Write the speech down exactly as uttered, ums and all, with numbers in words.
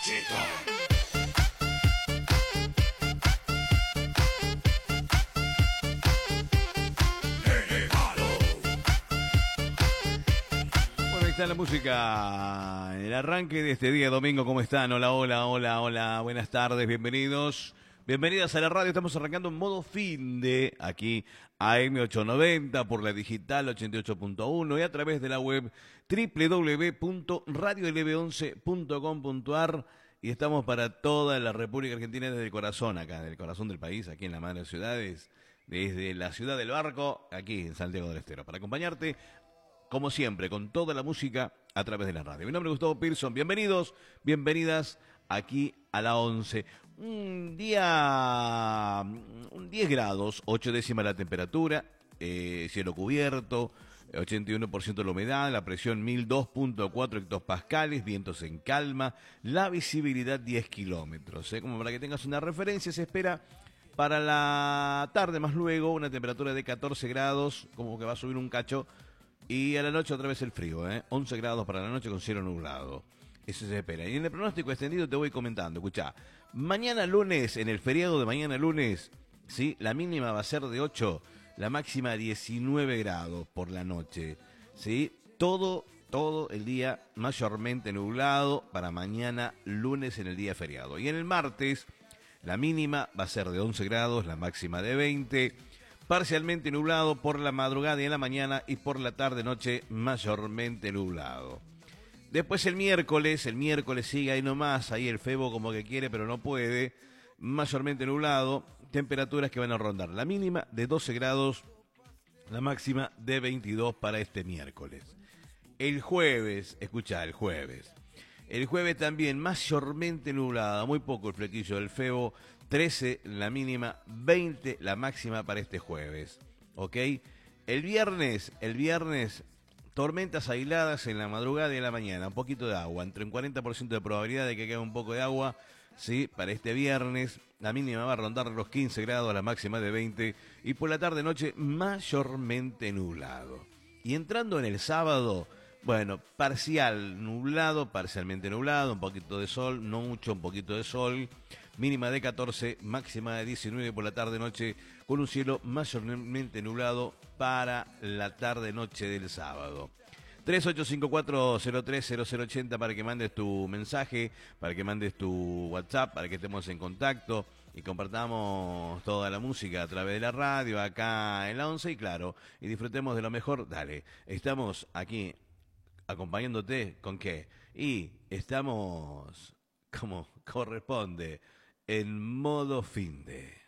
Bueno, ahí está la música, el arranque de este día domingo. ¿Cómo están? Hola, hola, hola, hola, buenas tardes, bienvenidos. Bienvenidas a la radio, estamos arrancando en modo fin de aquí A M ochocientos noventa por la digital ochenta y ocho punto uno y a través de la web doble u doble u doble u punto radio l b once punto com punto a r y estamos para toda la República Argentina desde el corazón, acá, desde el corazón del país, aquí en la madre de ciudades, desde la ciudad del Barco, aquí en Santiago del Estero, para acompañarte como siempre, con toda la música a través de la radio. Mi nombre es Gustavo Pearson, bienvenidos, bienvenidas aquí a la once. Un día, un diez grados, ocho décimas la temperatura, eh, cielo cubierto, ochenta y uno por ciento la humedad, la presión mil dos punto cuatro hectopascales, vientos en calma, la visibilidad diez kilómetros. ¿eh? Como para que tengas una referencia, se espera para la tarde más luego una temperatura de catorce grados, como que va a subir un cacho. Y a la noche otra vez el frío, ¿eh? once grados para la noche con cielo nublado. Eso se espera. Y en el pronóstico extendido te voy comentando. Escuchá, mañana lunes, en el feriado de mañana lunes, ¿sí? La mínima va a ser de ocho, la máxima diecinueve grados por la noche, ¿sí? Todo, todo el día mayormente nublado para mañana lunes en el día feriado. Y en el martes, la mínima va a ser de once grados, la máxima de veinte. Parcialmente nublado por la madrugada y en la mañana y por la tarde-noche mayormente nublado. Después el miércoles, el miércoles sigue ahí nomás, ahí el febo como que quiere pero no puede, mayormente nublado, temperaturas que van a rondar la mínima de doce grados, la máxima de veintidós para este miércoles. El jueves, escuchá, el jueves. El jueves también mayormente nublada, muy poco el flequillo del febo, trece la mínima, veinte la máxima para este jueves, ¿ok? El viernes, el viernes, tormentas aisladas en la madrugada y en la mañana, un poquito de agua, entre un cuarenta por ciento de probabilidad de que caiga un poco de agua, ¿sí? Para este viernes, la mínima va a rondar los quince grados, la máxima de veinte, y por la tarde-noche mayormente nublado. Y entrando en el sábado, bueno, parcial nublado, parcialmente nublado, un poquito de sol, no mucho, un poquito de sol, mínima de catorce, máxima de diecinueve por la tarde-noche, con un cielo mayormente nublado para la tarde-noche del sábado. tres ocho cinco cuatro cero tres cero cero ocho cero para que mandes tu mensaje, para que mandes tu WhatsApp, para que estemos en contacto y compartamos toda la música a través de la radio, acá en la once, y claro, y disfrutemos de lo mejor. Dale, estamos aquí acompañándote, ¿con qué? Y estamos, como corresponde, en modo finde.